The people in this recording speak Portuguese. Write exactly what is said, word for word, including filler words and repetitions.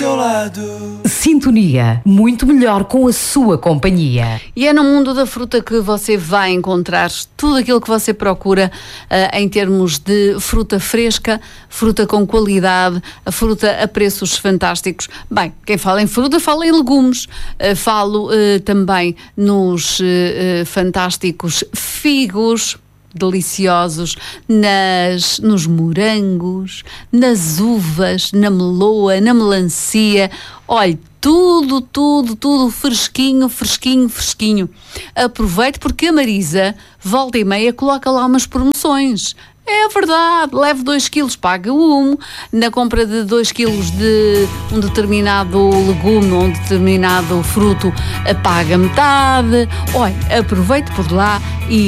seu lado. Sintonia, muito melhor com a sua companhia. E é no mundo da fruta que você vai encontrar tudo aquilo que você procura uh, em termos de fruta fresca, fruta com qualidade, a fruta a preços fantásticos. Bem, quem fala em fruta fala em legumes. Uh, falo uh, também nos uh, uh, fantásticos figos, deliciosos, nas, nos morangos, nas uvas, na meloa, na melancia. Olhe, tudo, tudo, tudo fresquinho, fresquinho, fresquinho. Aproveite porque a Marisa, volta e meia, coloca lá umas promoções. É verdade, leve dois quilos, paga um. Na compra de dois quilos de um determinado legume ou um determinado fruto, paga metade. Olha, aproveite por lá e